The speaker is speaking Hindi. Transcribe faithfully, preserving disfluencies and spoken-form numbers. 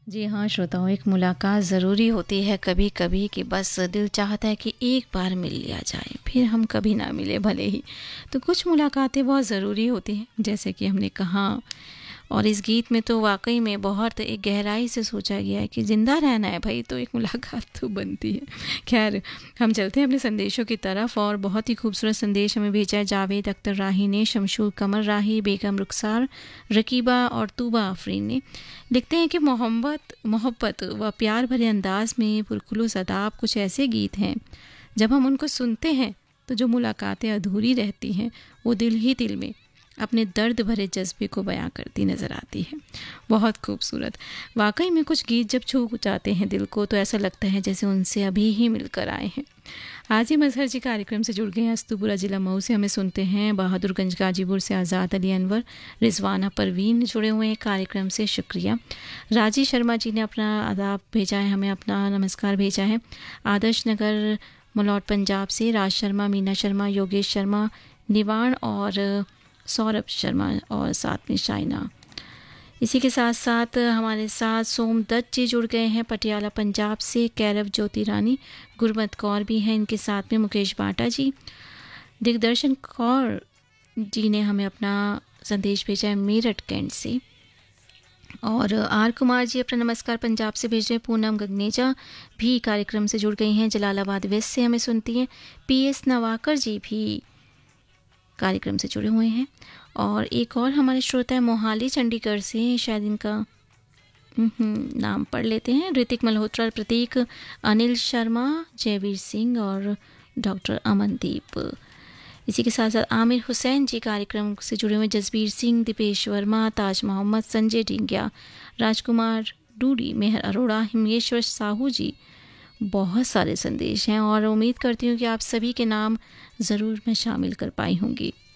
जी हाँ श्रोताओं, एक मुलाकात ज़रूरी होती है कभी कभी कि बस दिल चाहता है कि एक बार मिल लिया जाए, फिर हम कभी ना मिले भले ही। तो कुछ मुलाकातें बहुत ज़रूरी होती हैं, जैसे कि हमने कहा। और इस गीत में तो वाकई में बहुत एक गहराई से सोचा गया है कि ज़िंदा रहना है भाई तो एक मुलाकात तो बनती है। खैर, हम चलते हैं अपने संदेशों की तरफ। और बहुत ही खूबसूरत संदेश हमें भेजा है जावेद अख्तर राही ने, शमशूर कमर राही, बेगम रुखसार, रकीबा और तूबा आफरीन ने। लिखते हैं कि मोहब्बत मोहब्बत व प्यार भरे अंदाज में पुरखुलूस अदाब कुछ ऐसे गीत हैं, जब हम उनको सुनते हैं तो जो मुलाकातें अधूरी रहती हैं वो दिल ही दिल में अपने दर्द भरे जज्बे को बयां करती नज़र आती है। बहुत खूबसूरत। वाकई में कुछ गीत जब छू जाते हैं दिल को तो ऐसा लगता है जैसे उनसे अभी ही मिलकर आए हैं। आज ही मजहर जी कार्यक्रम से जुड़ गए हैं। अस्तुपुरा जिला मऊ से हमें सुनते हैं। बहादुरगंज गाजीपुर से आज़ाद अली अनवर, रिजवाना परवीन जुड़े हुए हैं कार्यक्रम से, शुक्रिया। राजी शर्मा जी ने अपना आदाब भेजा है, हमें अपना नमस्कार भेजा है। आदर्श नगर मलौट पंजाब से राज शर्मा, मीना शर्मा, योगेश शर्मा, निवाण और सौरभ शर्मा और साथ में शाइना। इसी के साथ साथ हमारे साथ सोमदत्त जी जुड़ गए हैं पटियाला पंजाब से। कैरव ज्योति रानी, गुरमत कौर भी हैं इनके साथ में, मुकेश बाटा जी। दिग्दर्शन कौर जी ने हमें अपना संदेश भेजा है मेरठ कैंट से। और आर कुमार जी अपना नमस्कार पंजाब से भेज रहे हैं। पूनम गगनेजा भी कार्यक्रम से जुड़ गई हैं, जलालाबाद वेस्ट से हमें सुनती हैं। पी एस नवाकर जी भी कार्यक्रम से जुड़े हुए हैं। और एक और हमारे श्रोता है मोहाली चंडीगढ़ से, शायद इनका नाम पढ़ लेते हैं। ऋतिक मल्होत्रा, प्रतीक, अनिल शर्मा, जयवीर सिंह और डॉक्टर अमनदीप। इसी के साथ साथ आमिर हुसैन जी कार्यक्रम से जुड़े हुए, जसबीर सिंह, दीपेश वर्मा, ताज मोहम्मद, संजय डिंगिया, राजकुमार डूडी, मेहर अरोड़ा, हिमेश्वर साहू जी। बहुत सारे संदेश हैं और उम्मीद करती हूँ कि आप सभी के नाम ज़रूर मैं शामिल कर पाई होंगी।